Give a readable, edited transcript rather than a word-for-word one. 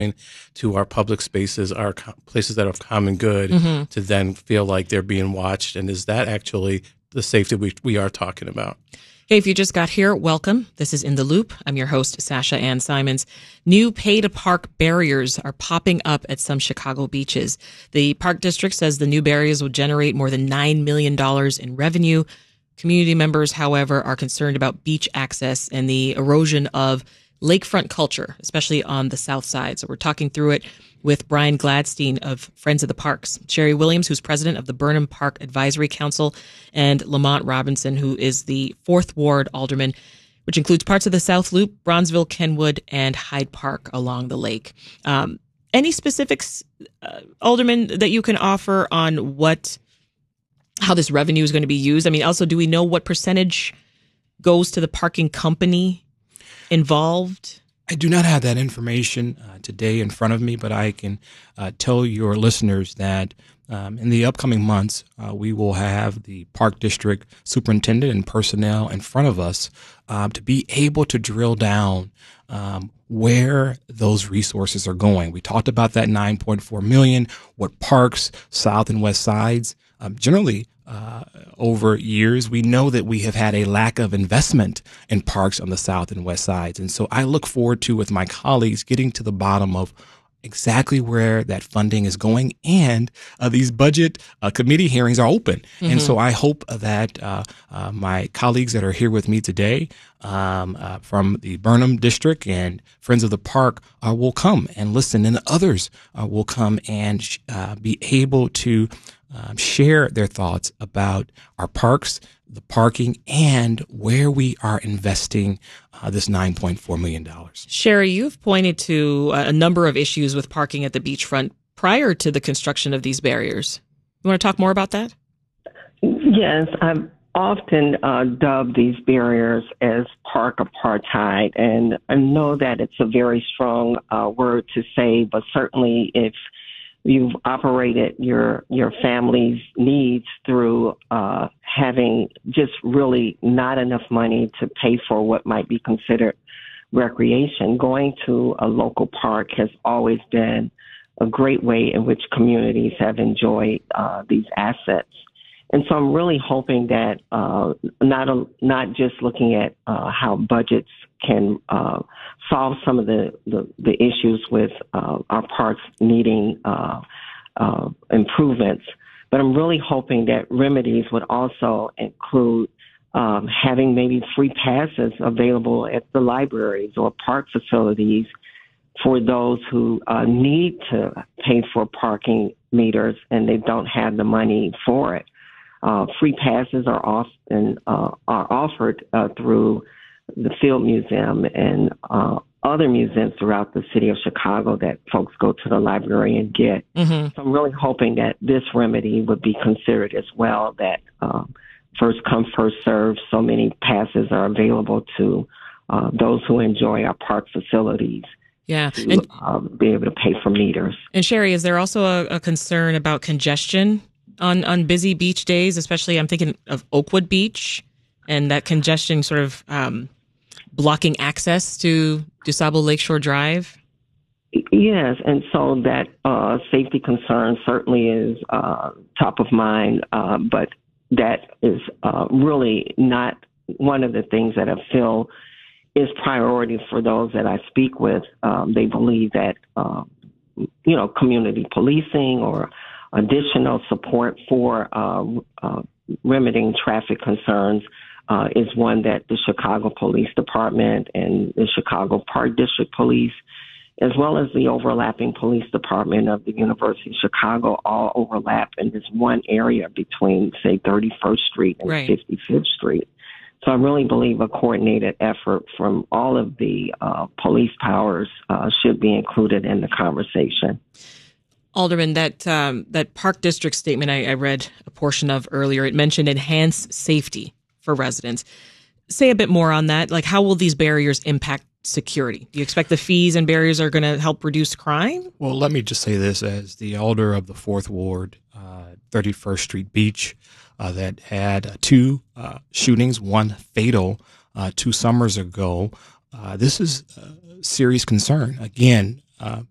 to our public spaces, our places that are of common good, to then feel like they're being watched? And is that actually the safety we are talking about? Hey, if you just got here, welcome. This is In the Loop. I'm your host, Sasha Ann Simons. New pay-to-park barriers are popping up at some Chicago beaches. The Park District says the new barriers will generate more than $9 million in revenue. Community members, however, are concerned about beach access and the erosion of lakefront culture, especially on the south side. So we're talking through it with Brian Gladstein of Friends of the Parks, Sherry Williams, who's president of the Burnham Park Advisory Council, and Lamont Robinson, who is the 4th Ward alderman, which includes parts of the South Loop, Bronzeville, Kenwood, and Hyde Park along the lake. Any specifics, Alderman, that you can offer on how this revenue is going to be used? I mean, also, do we know what percentage goes to the parking company involved? I do not have that information today in front of me, but I can tell your listeners that in the upcoming months, we will have the Park District Superintendent and personnel in front of us to be able to drill down where those resources are going. We talked about that $9.4 million, what parks, south and west sides. Generally, over years, we know that we have had a lack of investment in parks on the south and west sides. And so I look forward to, with my colleagues, getting to the bottom of exactly where that funding is going. And these budget committee hearings are open. And so I hope that my colleagues that are here with me today from the Burnham District and Friends of the Park will come and listen, and others will come and be able to share their thoughts about our parks, the parking, and where we are investing this $9.4 million. Sherry, you've pointed to a number of issues with parking at the beachfront prior to the construction of these barriers. You want to talk more about that? Yes, I've often dubbed these barriers as park apartheid, and I know that it's a very strong word to say, but certainly if you've operated your family's needs through having just really not enough money to pay for what might be considered recreation. Going to a local park has always been a great way in which communities have enjoyed these assets. And so I'm really hoping that not just looking at how budgets can solve some of the issues with our parks needing improvements, but I'm really hoping that remedies would also include having maybe free passes available at the libraries or park facilities for those who need to pay for parking meters and they don't have the money for it. Free passes are offered through the Field Museum and other museums throughout the city of Chicago that folks go to the library and get. So I'm really hoping that this remedy would be considered as well, that first come, first serve. So many passes are available to those who enjoy our park facilities. Yeah, to be able to pay for meters. And Sherry, is there also a concern about congestion on busy beach days, especially I'm thinking of Oakwood Beach and that congestion sort of blocking access to DuSable Lakeshore Drive? Yes, and so that safety concern certainly is top of mind, but that is really not one of the things that I feel is priority for those that I speak with. They believe that, community policing or additional support for remedying traffic concerns is one that the Chicago Police Department and the Chicago Park District Police, as well as the overlapping police department of the University of Chicago, all overlap in this one area between, say, 31st Street and 55th Street. So I really believe a coordinated effort from all of the police powers should be included in the conversation. Alderman, that Park District statement I read a portion of earlier, it mentioned enhanced safety for residents. Say a bit more on that. Like, how will these barriers impact security? Do you expect the fees and barriers are going to help reduce crime? Well, let me just say this as the alder of the 4th Ward, 31st Street Beach, that had two shootings, one fatal 2 summers ago. This is a serious concern. Again,